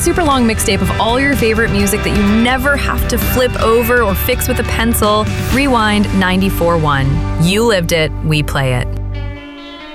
super long mixtape of all your favorite music that you never have to flip over or fix with a pencil. Rewind 94.1. You lived it, we play it.